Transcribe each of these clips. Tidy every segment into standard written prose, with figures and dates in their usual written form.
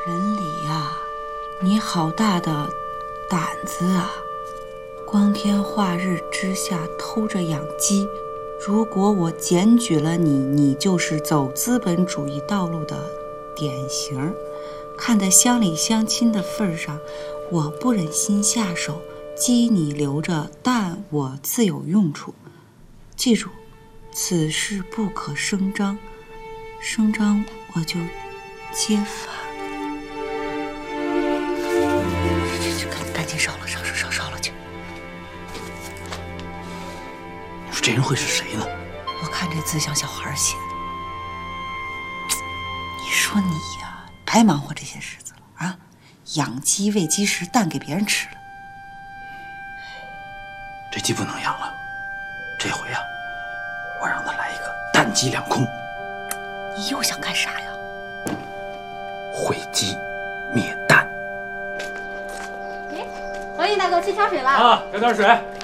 人理呀，你好大的胆子啊！光天化日之下偷着养鸡，如果我检举了你，你就是走资本主义道路的典型。看在乡里乡亲的份上，我不忍心下手，鸡你留着，蛋我自有用处。记住，此事不可声张，声张我就揭发。赶紧烧了，烧了去。 你说这人会是谁呢？ 我看这字像小孩写的。你说你呀，白忙活这些日子了啊！养鸡喂鸡食，蛋给别人吃了。 这鸡不能养了，这回啊，我让他来一个蛋鸡两空。 你又想干啥呀？ 毁鸡灭蛋。 王毅大哥，去挑水了啊，给点水。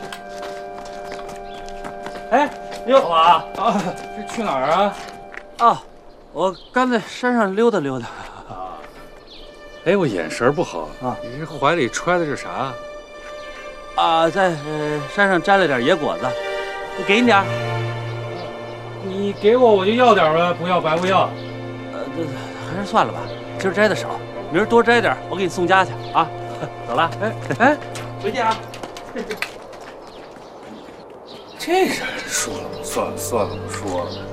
哎，哟，老马啊，这去哪儿啊？ 啊，我刚在山上溜达溜达。 啊，哎，我眼神不好啊， 你这怀里揣的是啥？ 啊，在山上摘了点野果子，我给你点儿。 你给我就要点呗，不要白不要。 还是算了吧，今儿摘的少，明儿多摘点，我给你送家去啊。走了，哎，回见啊。 这人说了不算，算了不说了。